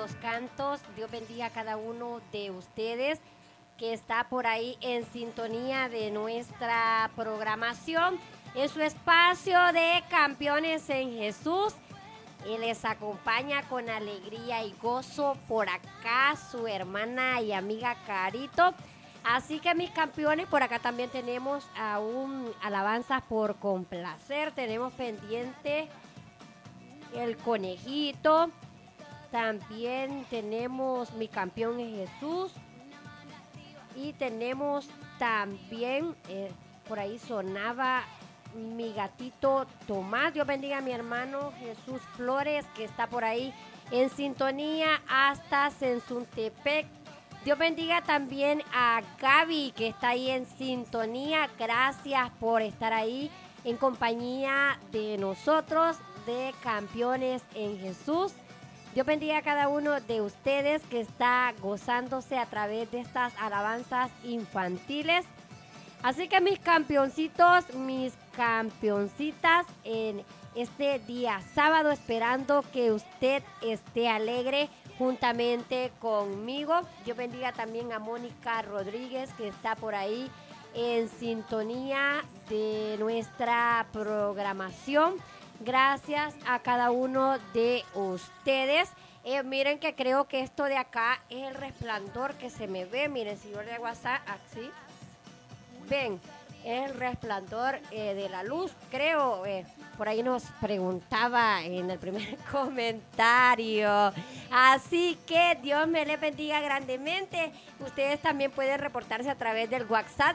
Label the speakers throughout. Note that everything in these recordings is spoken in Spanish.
Speaker 1: los cantos. Dios bendiga a cada uno de ustedes que está por ahí en sintonía de nuestra programación en su espacio de Campeones en Jesús. Y les acompaña con alegría y gozo por acá su hermana y amiga Carito. Así que mis campeones, por acá también tenemos aún alabanzas por complacer. Tenemos pendiente el conejito. También tenemos mi campeón es Jesús. Y tenemos también, por ahí sonaba mi gatito Tomás. Dios bendiga a mi hermano Jesús Flores, que está por ahí en sintonía hasta Sensuntepec. Dios bendiga también a Gaby, que está ahí en sintonía. Gracias por estar ahí en compañía de nosotros, de Campeones en Jesús. Dios bendiga a cada uno de ustedes que está gozándose a través de estas alabanzas infantiles. Así que mis campeoncitos, mis campeoncitas, en este día sábado, esperando que usted esté alegre juntamente conmigo. Dios bendiga también a Mónica Rodríguez, que está por ahí en sintonía de nuestra programación. Gracias a cada uno de ustedes. Miren que creo que esto de acá es el resplandor que se me ve. Miren, señor de WhatsApp, así. Ven, es el resplandor de la luz, creo. Por ahí nos preguntaba en el primer comentario. Así que Dios me les bendiga grandemente. Ustedes también pueden reportarse a través del WhatsApp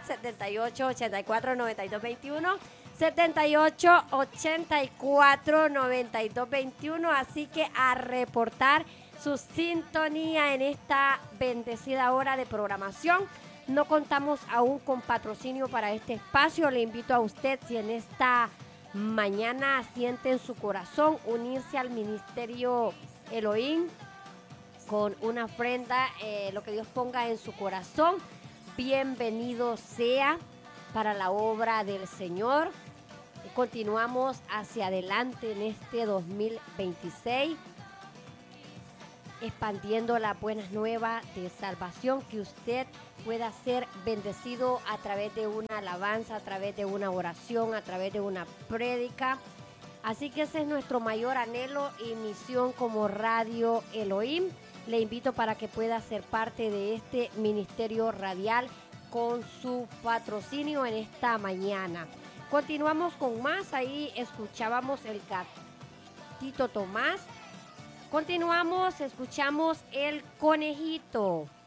Speaker 1: 78849221. 78849221. Así que a reportar su sintonía en esta bendecida hora de programación. No contamos aún con patrocinio para este espacio. Le invito a usted, si en esta mañana siente en su corazón unirse al Ministerio Elohim con una ofrenda, lo que Dios ponga en su corazón, bienvenido sea para la obra del Señor. Continuamos hacia adelante en este 2026, expandiendo las buenas nuevas de salvación, que usted pueda ser bendecido a través de una alabanza, a través de una oración, a través de una prédica. Así que ese es nuestro mayor anhelo y misión como Radio Elohim. Le invito para que pueda ser parte de este ministerio radial con su patrocinio en esta mañana. Continuamos con más. Ahí escuchábamos el gatito Tomás. Continuamos, escuchamos el conejito.